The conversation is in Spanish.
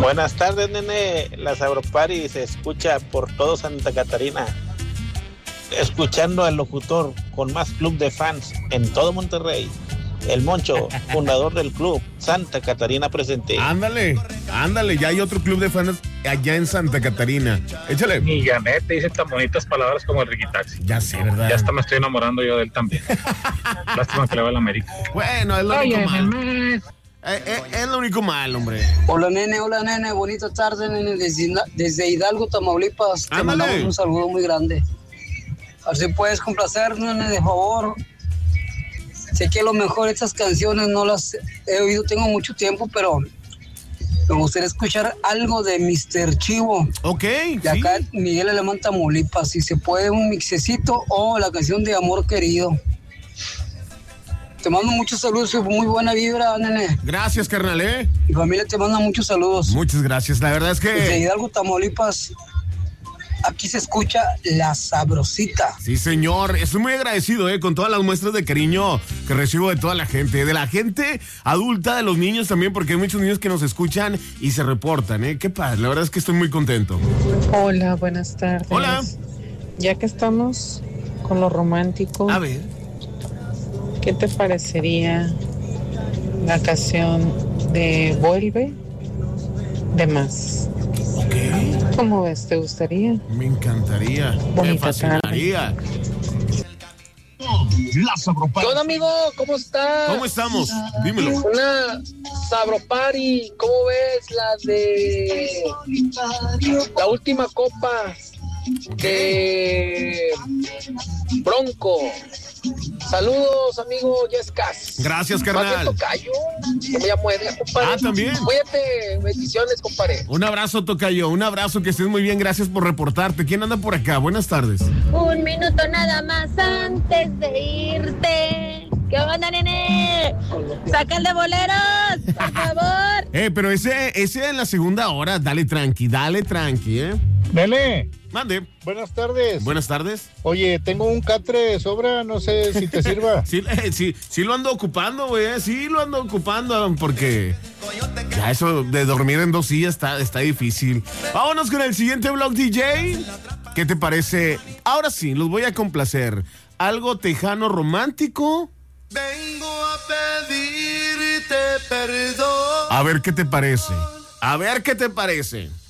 Buenas tardes, nene. La Sabropari se escucha por todo Santa Catarina. Escuchando al locutor con más club de fans en todo Monterrey. El Moncho, fundador del club Santa Catarina presente. Ándale, ya hay otro club de fans allá en Santa Catarina. Échale. Y Janet te dice tan bonitas palabras como el Riquitaxi. Ya sé, ¿verdad? Ya hasta me estoy enamorando yo de él también. Lástima que le va a la América. Bueno, es lo único malo. Es lo único malo, hombre. Hola, nene, bonita tarde, nene, desde Hidalgo, Tamaulipas. Te mandamos un saludo muy grande. A ver si puedes complacer, nene, de favor. Sé que a lo mejor estas canciones no las he oído, tengo mucho tiempo, pero me gustaría escuchar algo de Mr. Chivo. Ok, de acá, sí. Miguel Alemán, Tamaulipas. Si se puede, un mixecito o la canción de Amor Querido. Te mando muchos saludos y muy buena vibra, nene. Gracias, carnal, Mi familia te manda muchos saludos. Muchas gracias, la verdad es que... Desde Hidalgo, Tamaulipas, aquí se escucha La Sabrosita. Sí, señor. Estoy muy agradecido, con todas las muestras de cariño que recibo de toda la gente. De la gente adulta, de los niños también, porque hay muchos niños que nos escuchan y se reportan, Qué padre, la verdad es que estoy muy contento. Hola, buenas tardes. Hola. Ya que estamos con lo romántico... A ver. ¿Qué te parecería la canción de Vuelve de Más? Okay. ¿Cómo ves? ¿Te gustaría? Me encantaría. Bonita me fascinaría. ¿Qué onda, amigo? ¿Cómo estás? ¿Cómo estamos? Dímelo. Una Sabropari. ¿Cómo ves la de la última copa de Bronco? Saludos, amigo Yescas. Gracias, carnal. Tocayo, que me llamo Edgar, compadre. Ah, también. Cuídate, bendiciones, compadre. Un abrazo, tocayo, un abrazo, que estés muy bien, gracias por reportarte. ¿Quién anda por acá? Buenas tardes. Un minuto nada más antes de irte. ¿Qué onda, nene? ¡Saca el de boleros, por favor! Pero ese en la segunda hora, dale tranqui, Nene. Mande. Buenas tardes. Buenas tardes. Oye, tengo un catre de sobra, no sé si te sirva. sí lo ando ocupando, güey, sí lo ando ocupando, porque ya eso de dormir en 2 sillas está difícil. Vámonos con el siguiente blog, DJ. ¿Qué te parece? Ahora sí, los voy a complacer. Algo tejano romántico. Vengo a pedirte perdón. A ver qué te parece.